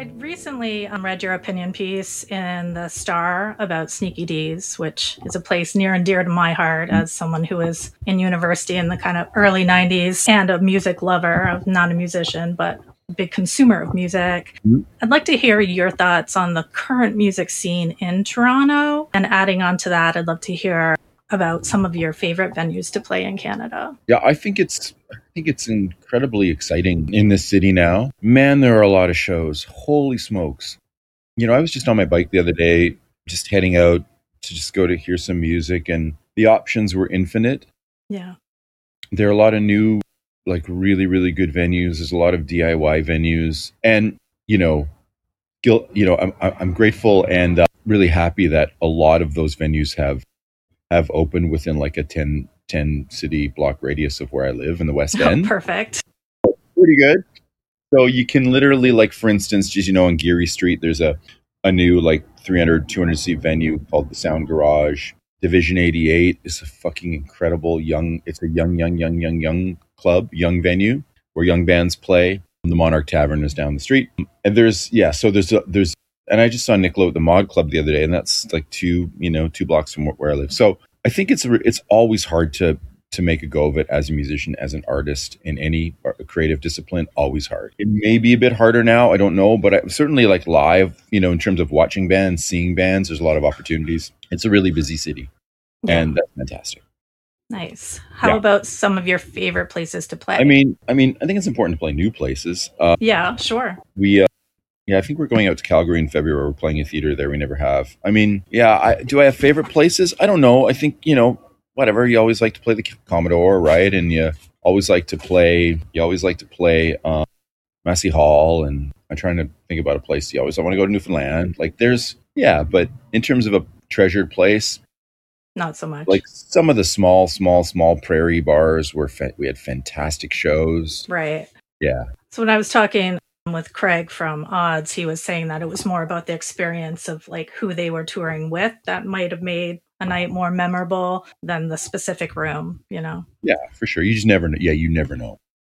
I recently read your opinion piece in The Star about Sneaky D's, which is a place near and dear to my heart as someone who was in university in the kind of early 90s and a music lover. I'm not a musician, but a big consumer of music. I'd like to hear your thoughts on the current music scene in Toronto. And adding on to that, I'd love to hear about some of your favorite venues to play in Canada. Yeah, I think it's incredibly exciting in this city now. Man, there are a lot of shows. Holy smokes. I was just on my bike the other day, just heading out to just go to hear some music, and the options were infinite. Yeah. There are a lot of new, like really, really good venues. There's a lot of DIY venues. And, I'm grateful and really happy that a lot of those venues have opened within like a 10 city block radius of where I live in the West End. Perfect. Pretty good. So you can literally, like, for instance, just, on Geary Street, there's a new like 300, 200 seat venue called the Sound Garage. Division 88 is a fucking incredible it's a young club, young venue where young bands play. The Monarch Tavern is down the street. And there's, and I just saw Nicola at the Mod Club the other day, and that's like two blocks from where I live. So I think it's always hard to make a go of it as a musician, as an artist in any creative discipline. Always hard. It may be a bit harder now. I don't know, but I certainly like live. In terms of watching bands, seeing bands, there's a lot of opportunities. It's a really busy city, and that's fantastic. Nice. How about some of your favorite places to play? I mean, I think it's important to play new places. Yeah, sure. I think we're going out to Calgary in February. We're playing a theater there. We never have. I mean, do I have favorite places? I don't know. I think, whatever. You always like to play the Commodore, right? And you always like to play Massey Hall. And I'm trying to think about a place. You always want to go to Newfoundland. Like but in terms of a treasured place, not so much. Like some of the small prairie bars we had fantastic shows. Right. Yeah. So when I was talking with Craig from Odds, he was saying that it was more about the experience of like who they were touring with that might have made a night more memorable than the specific room, Yeah, for sure. You just never know. Yeah, you never know.